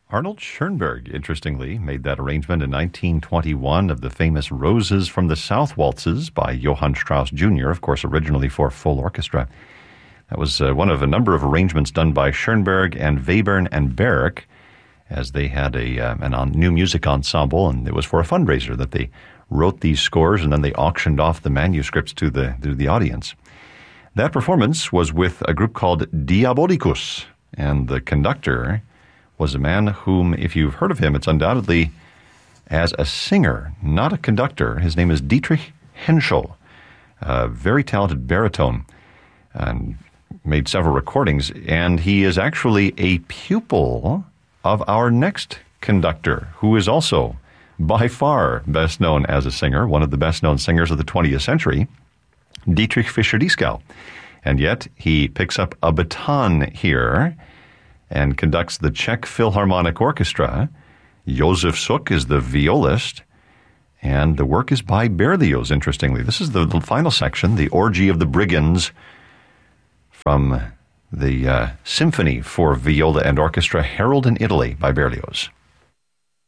Arnold Schoenberg, interestingly, made that arrangement in 1921 of the famous Roses from the South waltzes by Johann Strauss Jr., of course, originally for full orchestra. That was one of a number of arrangements done by Schoenberg and Webern and Berg, as they had a new music ensemble, and it was for a fundraiser that they wrote these scores, and then they auctioned off the manuscripts to the audience. That performance was with a group called Diabolicus, and the conductor was a man whom, if you've heard of him, it's undoubtedly as a singer, not a conductor. His name is Dietrich Henschel, a very talented baritone, and made several recordings, and he is actually a pupil of our next conductor, who is also by far best known as a singer, one of the best-known singers of the 20th century, Dietrich Fischer-Dieskau. And yet he picks up a baton here and conducts the Czech Philharmonic Orchestra. Josef Suk is the violist, and the work is by Berlioz, interestingly. This is the final section, the Orgy of the Brigands, from the Symphony for Viola and Orchestra, Harold in Italy by Berlioz.